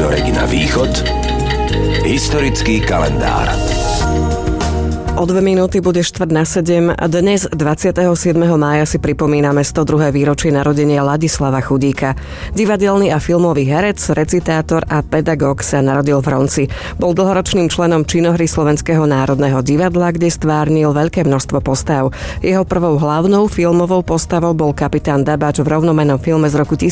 Rádio Regina Východ. Historický kalendár. O 2 minúty bude 6:45. Dnes, 27. mája, si pripomíname 102. výročie narodenia Ladislava Chudíka. Divadelný a filmový herec, recitátor a pedagóg sa narodil v Hronci. Bol dlhoročným členom činohry Slovenského národného divadla, kde stvárnil veľké množstvo postav. Jeho prvou hlavnou filmovou postavou bol kapitán Dabáč v rovnomennom filme z roku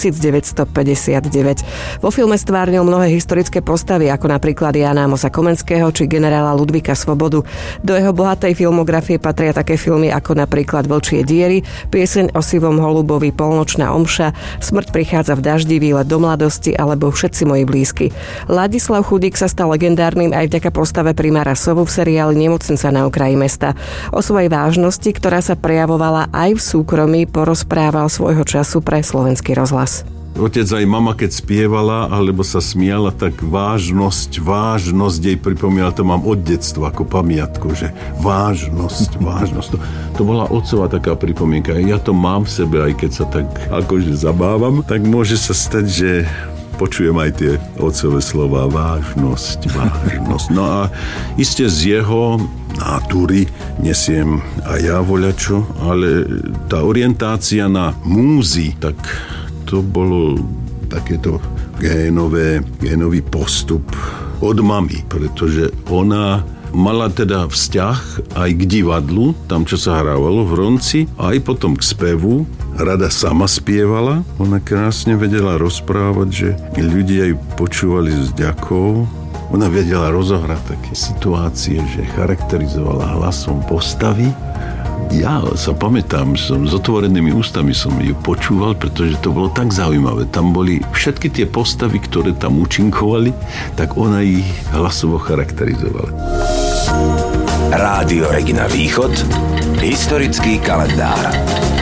1959. Vo filme stvárnil mnohé historické postavy, ako napríklad Jána Amosa Komenského či generála Ludvíka Svobodu. Do jeho bohatej filmografie patria také filmy ako napríklad Vlčie diery, Pieseň o sivom holubovi, Polnočná omša, Smrť prichádza v daždi, Výlet do mladosti alebo Všetci moji blízky. Ladislav Chudík sa stal legendárnym aj vďaka postave primára Sovu v seriáli Nemocnica na okraji mesta. O svojej vážnosti, ktorá sa prejavovala aj v súkromí, porozprával svojho času pre Slovenský rozhlas. Otec aj mama, keď spievala alebo sa smiala, tak vážnosť jej pripomínala, to mám od detstva ako pamiatku, že vážnosť. To bola otcová taká pripomienka. Ja to mám v sebe, aj keď sa tak akože zabávam, tak môže sa stať, že počujem aj tie otcové slova vážnosť. No a iste z jeho natúry nesiem aj ja voľačo, ale tá orientácia na múzy, tak to bolo takéto génový postup od mamy, pretože ona mala teda vzťah aj k divadlu, tam čo sa hrávalo v Hronci, a aj potom k spevu. Rada sama spievala, ona krásne vedela rozprávať, že ľudia ju počúvali s vďakou. Ona vedela rozohrať také situácie, že charakterizovala hlasom postavy. Ja sa pamätám, som s otvorenými ústami som ju počúval, pretože to bolo tak zaujímavé. Tam boli všetky tie postavy, ktoré tam účinkovali, tak ona ich hlasovo charakterizovala. Rádio Regina Východ. Historický kalendár.